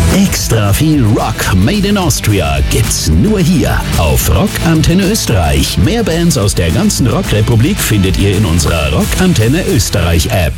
Extra viel Rock Made in Austria gibt's nur hier auf Rock Antenne Österreich. Mehr Bands aus der ganzen Rockrepublik findet ihr in unserer Rock Antenne Österreich App.